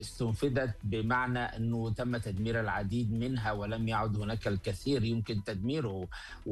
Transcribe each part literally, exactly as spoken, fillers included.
استنفذت بمعنى أنه تم تدمير العديد منها ولم يعد هناك الكثير يمكن تدميره،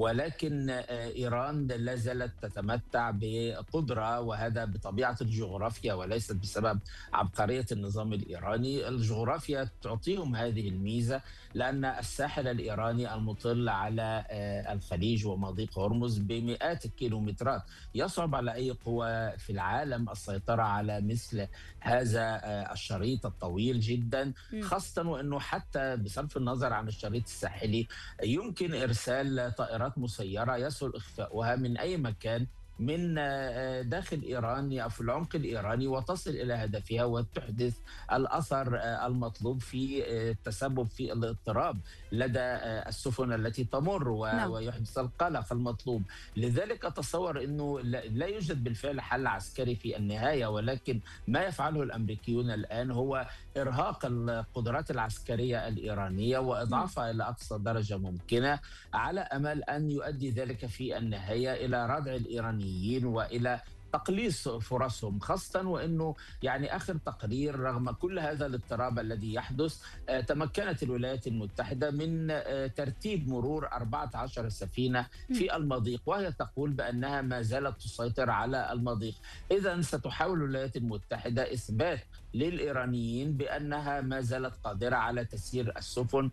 ولكن إيران لا زالت تتمتع بقدرة، وهذا بطبيعة الجغرافيا وليست بسبب عبقرية النظام الإيراني. الجغرافيا تعطيهم هذه الميزة، لأن الساحل الإيراني المطل على الخليج ومضيق هرمز بمئات الكيلومترات، يصعب على أي قوة في العالم السيطرة على مثل هذا الشريط الطويل جدا، مم. خاصة وأنه حتى بصرف النظر عن الشريط الساحلي يمكن إرسال طائرات مسيرة يسهل إخفاؤها من أي مكان من داخل إيران أو في العمق الإيراني وتصل إلى هدفها وتحدث الأثر المطلوب في التسبب في الاضطراب لدى السفن التي تمر نعم. ويحدث القلق المطلوب. لذلك أتصور أنه لا يوجد بالفعل حل عسكري في النهاية، ولكن ما يفعله الأمريكيون الآن هو إرهاق القدرات العسكرية الإيرانية مم. وإضعافها إلى أقصى درجة ممكنة، على أمل أن يؤدي ذلك في النهاية إلى ردع الإيرانيين والى تقليص فرصهم، خاصة وأنه يعني آخر تقرير رغم كل هذا الاضطراب الذي يحدث تمكنت الولايات المتحدة من ترتيب مرور أربعة عشر سفينة في المضيق، وهي تقول بأنها ما زالت تسيطر على المضيق. إذن ستحاول الولايات المتحدة إثبات للإيرانيين بأنها ما زالت قادرة على تسيير السفن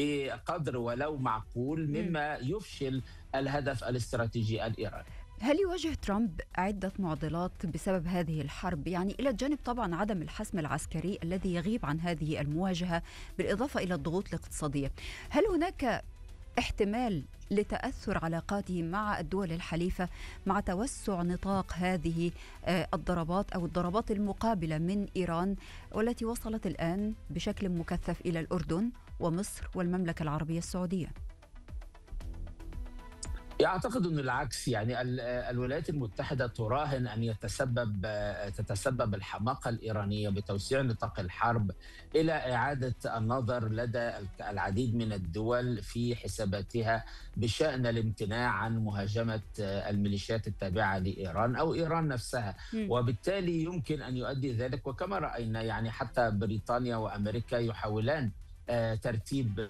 بقدر ولو معقول، مم. مما يفشل الهدف الاستراتيجي الإيراني. هل يواجه ترامب عدة معضلات بسبب هذه الحرب؟ يعني إلى الجانب طبعا عدم الحسم العسكري الذي يغيب عن هذه المواجهة، بالإضافة إلى الضغوط الاقتصادية. هل هناك احتمال لتأثر علاقاته مع الدول الحليفة مع توسع نطاق هذه الضربات أو الضربات المقابلة من إيران، والتي وصلت الآن بشكل مكثف إلى الأردن ومصر والمملكة العربية السعودية؟ أعتقد أن العكس، يعني الولايات المتحدة تراهن أن يتسبب تتسبب الحماقة الإيرانية بتوسيع نطاق الحرب إلى إعادة النظر لدى العديد من الدول في حساباتها بشأن الامتناع عن مهاجمة الميليشيات التابعة لإيران أو إيران نفسها، م. وبالتالي يمكن أن يؤدي ذلك. وكما رأينا يعني حتى بريطانيا وأمريكا يحاولان ترتيب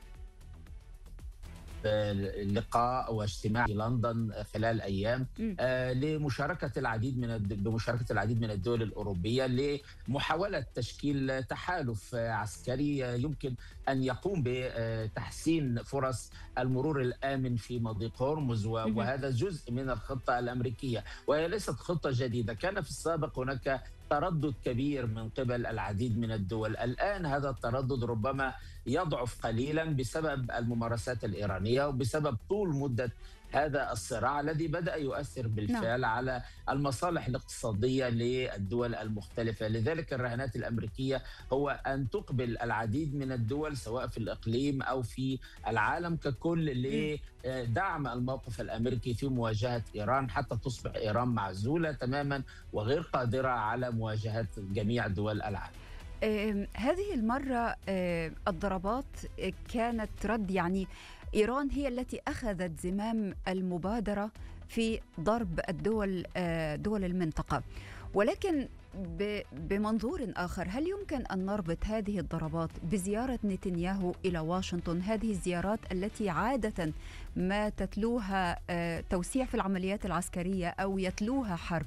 لقاء واجتماع في لندن خلال ايام آه لمشاركه العديد من بمشاركه العديد من الدول الاوروبيه لمحاوله تشكيل تحالف عسكري يمكن ان يقوم بتحسين فرص المرور الامن في مضيق هرمز، وهذا جزء من الخطه الامريكيه، وهي ليست خطه جديده. كان في السابق هناك تردد كبير من قبل العديد من الدول، الآن هذا التردد ربما يضعف قليلا بسبب الممارسات الإيرانية وبسبب طول مدة هذا الصراع الذي بدأ يؤثر بالفعل نعم. على المصالح الاقتصادية للدول المختلفة. لذلك الرهانات الأمريكية هو أن تقبل العديد من الدول سواء في الإقليم أو في العالم ككل لدعم الموقف الأمريكي في مواجهة إيران حتى تصبح إيران معزولة تماما وغير قادرة على مواجهة جميع دول العالم. هذه المرة الضربات كانت رد، يعني إيران هي التي أخذت زمام المبادرة في ضرب الدول دول المنطقة، ولكن بمنظور آخر هل يمكن أن نربط هذه الضربات بزيارة نتنياهو إلى واشنطن، هذه الزيارات التي عادة ما تتلوها توسيع في العمليات العسكرية أو يتلوها حرب؟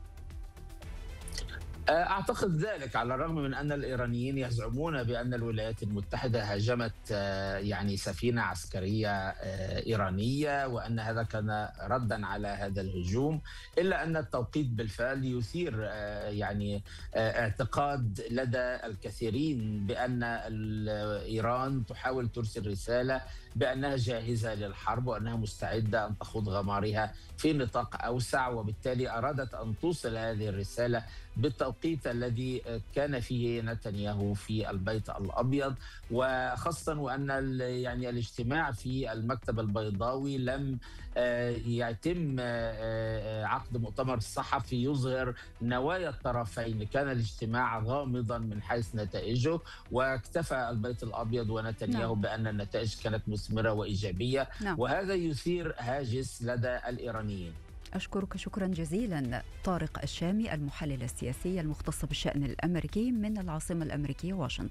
أعتقد ذلك على الرغم من أن الإيرانيين يزعمون بأن الولايات المتحدة هاجمت يعني سفينة عسكرية إيرانية وأن هذا كان ردا على هذا الهجوم، إلا أن التوقيت بالفعل يثير يعني اعتقاد لدى الكثيرين بأن إيران تحاول ترسل رسالة بأنها جاهزة للحرب وأنها مستعدة أن تخوض غمارها في نطاق أوسع، وبالتالي أرادت أن توصل هذه الرسالة بالتوقيت الذي كان فيه نتنياهو في البيت الأبيض، وخاصة وأن يعني الاجتماع في المكتب البيضاوي لم يتم عقد مؤتمر صحفي يظهر نوايا الطرفين، كان الاجتماع غامضا من حيث نتائجه، واكتفى البيت الأبيض ونتنياهو نعم. بأن النتائج كانت مثمرة وإيجابية. نعم. وهذا يثير هاجس لدى الإيرانيين. أشكرك شكرا جزيلا طارق الشامي، المحلل السياسي المختص بالشأن الأمريكي من العاصمة الأمريكية واشنطن.